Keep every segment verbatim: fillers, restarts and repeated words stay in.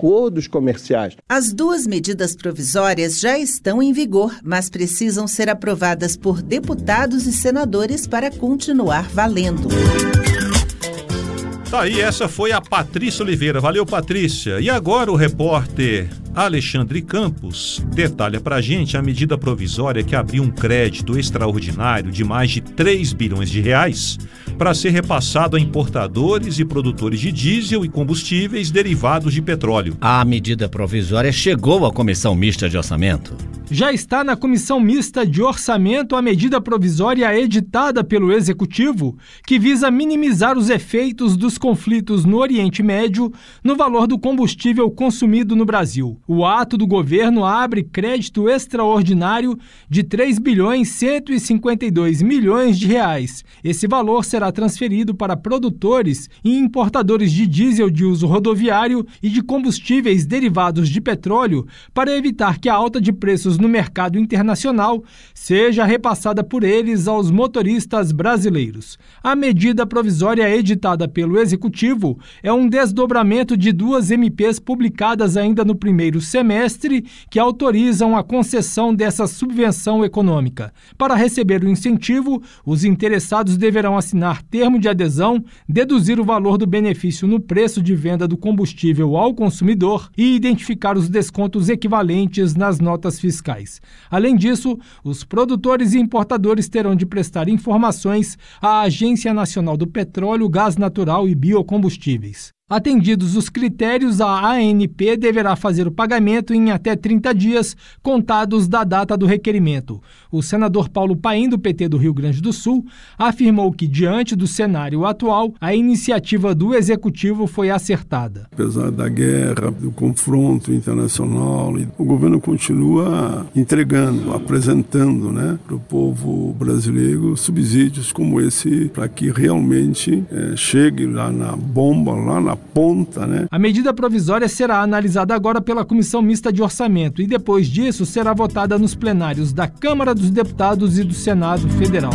acordos comerciais. As duas medidas provisórias já estão em vigor, mas precisam ser aprovadas por deputados e senadores para continuar valendo. Tá aí, essa foi a Patrícia Oliveira. Valeu, Patrícia. E agora o repórter Alexandre Campos detalha pra gente a medida provisória que abriu um crédito extraordinário de mais de três bilhões de reais para ser repassado a importadores e produtores de diesel e combustíveis derivados de petróleo. A medida provisória chegou à Comissão Mista de Orçamento. Já está na Comissão Mista de Orçamento a medida provisória editada pelo Executivo, que visa minimizar os efeitos dos conflitos no Oriente Médio no valor do combustível consumido no Brasil. O ato do governo abre crédito extraordinário de três bilhões cento e cinquenta e dois milhões de reais. Esse valor será transferido para produtores e importadores de diesel de uso rodoviário e de combustíveis derivados de petróleo para evitar que a alta de preços no mercado internacional seja repassada por eles aos motoristas brasileiros. A medida provisória editada pelo Executivo é um desdobramento de duas M Ps publicadas ainda no primeiro semestre que autorizam a concessão dessa subvenção econômica. Para receber o incentivo, os interessados deverão assinar termo de adesão, deduzir o valor do benefício no preço de venda do combustível ao consumidor e identificar os descontos equivalentes nas notas fiscais. Além disso, os produtores e importadores terão de prestar informações à Agência Nacional do Petróleo, Gás Natural e Biocombustíveis. Atendidos os critérios, a A N P deverá fazer o pagamento em até trinta dias, contados da data do requerimento. O senador Paulo Paim, do P T do Rio Grande do Sul, afirmou que, diante do cenário atual, a iniciativa do Executivo foi acertada. Apesar da guerra, do confronto internacional, o governo continua entregando, apresentando, né, para o povo brasileiro subsídios como esse, para que realmente é, chegue lá na bomba, lá na ponta, né? A medida provisória será analisada agora pela Comissão Mista de Orçamento e depois disso será votada nos plenários da Câmara dos Deputados e do Senado Federal.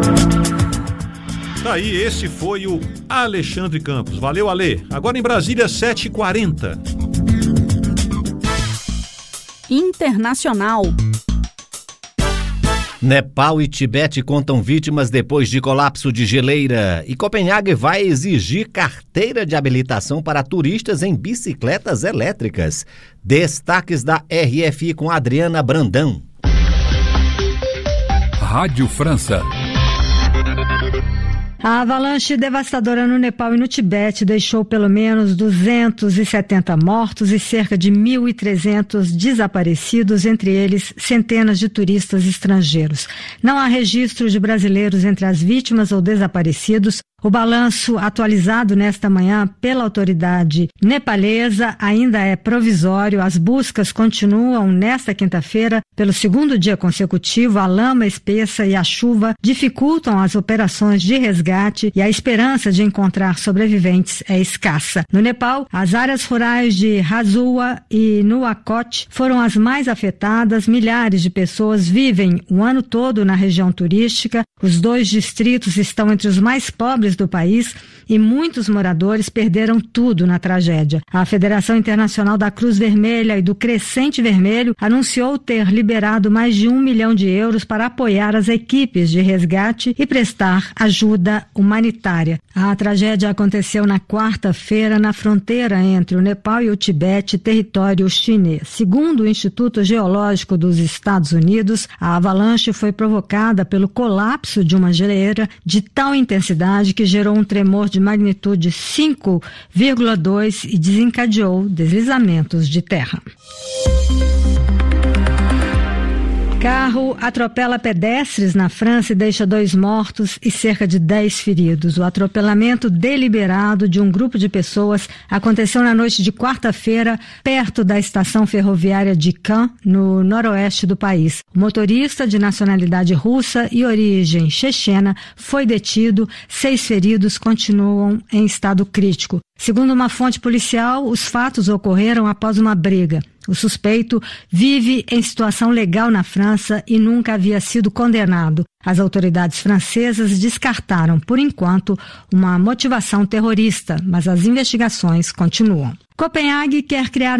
Daí, esse foi o Alexandre Campos. Valeu, Ale. Agora em Brasília, sete e quarenta. Internacional. Nepal e Tibete contam vítimas depois de colapso de geleira. E Copenhague vai exigir carteira de habilitação para turistas em bicicletas elétricas. Destaques da R F I com Adriana Brandão. Rádio França. A avalanche devastadora no Nepal e no Tibete deixou pelo menos duzentos e setenta mortos e cerca de mil e trezentos desaparecidos, entre eles centenas de turistas estrangeiros. Não há registro de brasileiros entre as vítimas ou desaparecidos. O balanço atualizado nesta manhã pela autoridade nepalesa ainda é provisório. As buscas continuam nesta quinta-feira. Pelo segundo dia consecutivo, a lama espessa e a chuva dificultam as operações de resgate e a esperança de encontrar sobreviventes é escassa. No Nepal, as áreas rurais de Hazua e Nuakot foram as mais afetadas. Milhares de pessoas vivem o ano todo na região turística. Os dois distritos estão entre os mais pobres do país e muitos moradores perderam tudo na tragédia. A Federação Internacional da Cruz Vermelha e do Crescente Vermelho anunciou ter liberado mais de um milhão de euros para apoiar as equipes de resgate e prestar ajuda humanitária. A tragédia aconteceu na quarta-feira na fronteira entre o Nepal e o Tibete, território chinês. Segundo o Instituto Geológico dos Estados Unidos, a avalanche foi provocada pelo colapso de uma geleira de tal intensidade que gerou um tremor de magnitude cinco vírgula dois e desencadeou deslizamentos de terra. Carro atropela pedestres na França e deixa dois mortos e cerca de dez feridos. O atropelamento deliberado de um grupo de pessoas aconteceu na noite de quarta-feira, perto da estação ferroviária de Caen, no noroeste do país. O motorista, de nacionalidade russa e origem chechena, foi detido. Seis feridos continuam em estado crítico. Segundo uma fonte policial, os fatos ocorreram após uma briga. O suspeito vive em situação legal na França e nunca havia sido condenado. As autoridades francesas descartaram, por enquanto, uma motivação terrorista, mas as investigações continuam. Copenhague quer criar